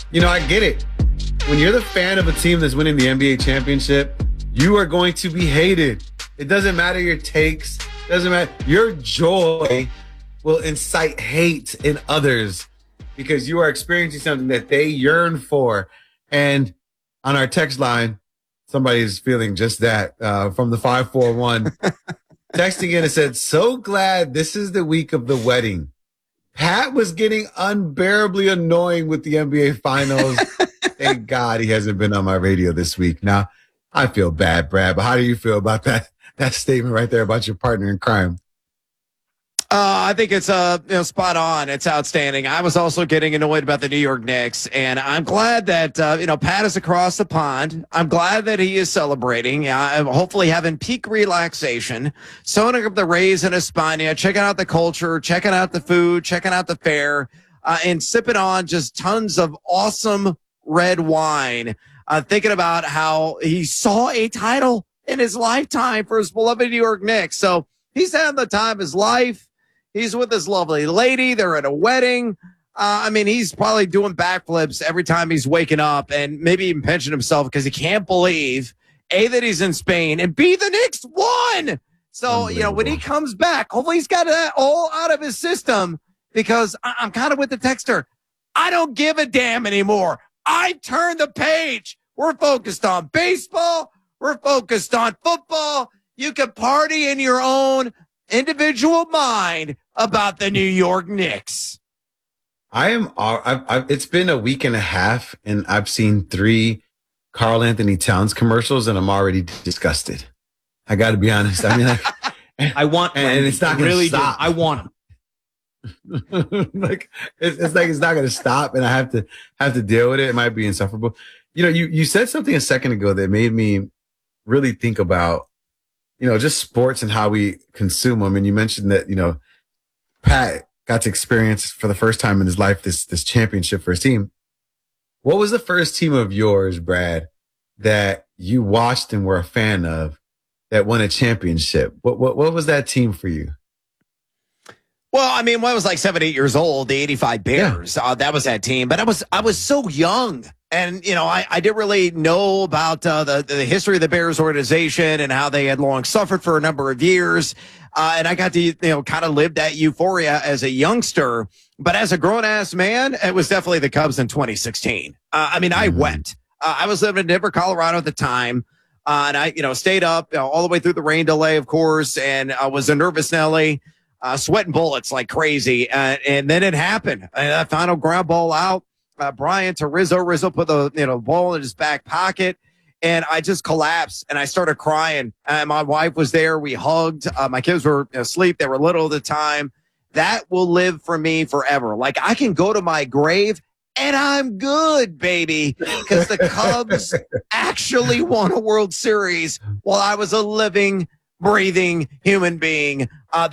I get it. When you're the fan of a team that's winning the NBA championship, you are going to be hated. It doesn't matter your takes. Doesn't matter. Your joy will incite hate in others because you are experiencing something that they yearn for. And on our text line, somebody's feeling just that from the 541. Texting in and said, so glad this is the week of the wedding. Pat was getting unbearably annoying with the NBA Finals. Thank God he hasn't been on my radio this week. Now, I feel bad, Brad, but how do you feel about that statement right there about your partner in crime? I think it's spot on. It's outstanding. I was also getting annoyed about the New York Knicks, and I'm glad that Pat is across the pond. I'm glad that he is celebrating. I'm hopefully having peak relaxation, soaking up the rays in España, checking out the culture, checking out the food, checking out the fare, and sipping on just tons of awesome red wine. Thinking about how he saw a title in his lifetime for his beloved New York Knicks. So he's having the time of his life. He's with his lovely lady. They're at a wedding. He's probably doing backflips every time he's waking up and maybe even pinching himself because he can't believe, A, that he's in Spain, and B, the Knicks won. So, when he comes back, hopefully he's got that all out of his system because I'm kind of with the texter. I don't give a damn anymore. I turned the page. We're focused on baseball. We're focused on football. You can party in your own individual mind about the New York Knicks. It's been a week and a half, and I've seen 3 Karl Anthony Towns commercials, and I'm already disgusted. I got to be honest. I want, and it's not going to stop. I want him. It's like it's not going to stop, and I have to deal with it. It might be insufferable. You said something a second ago that made me really think about just sports and how we consume them. And you mentioned that Pat got to experience for the first time in his life this championship for his team. What was the first team of yours, Brad, that you watched and were a fan of that won a championship? What was that team for you? Well, when I was like 7, 8 years old, the 85 Bears, that was that team. But I was so young. And, I didn't really know about the history of the Bears organization and how they had long suffered for a number of years. And I got to, kind of live that euphoria as a youngster. But as a grown-ass man, it was definitely the Cubs in 2016. I went. I was living in Denver, Colorado at the time. And I, stayed up all the way through the rain delay, of course. And I was a nervous Nelly, sweating bullets like crazy. And then it happened. That final ground ball out. Brian to Rizzo put the ball in his back pocket, and I just collapsed and I started crying. My wife was there. We hugged. My kids were asleep. They were little at the time. That will live for me forever. Like I can go to my grave and I'm good, baby, because the Cubs actually won a World Series while I was a living, breathing human being.